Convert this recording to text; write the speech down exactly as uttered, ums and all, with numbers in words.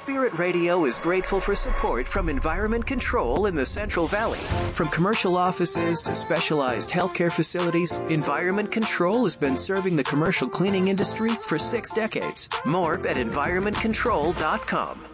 Spirit Radio is grateful for support from Environment Control in the Central Valley. From commercial offices to specialized healthcare facilities, Environment Control has been serving the commercial cleaning industry for six decades. More at environment control dot com.